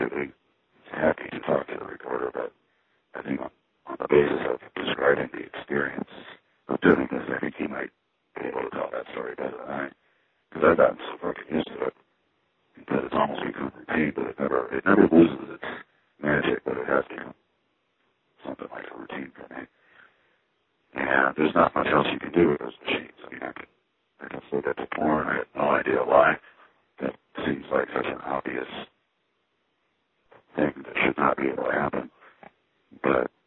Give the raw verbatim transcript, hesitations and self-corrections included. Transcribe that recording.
completely happy to talk to the reporter, but I think on, on the basis of describing the experience of doing this, I think he might be able to tell that story better than I, because I've gotten so fucking used to it that it's almost become routine, but it never, it never loses its magic, but it has become something like a routine for me. And there's not much else you can do with those machines. I mean, I could, I could look at the porn. I have no idea why. That seems like such an obvious thing that should not be able to happen. But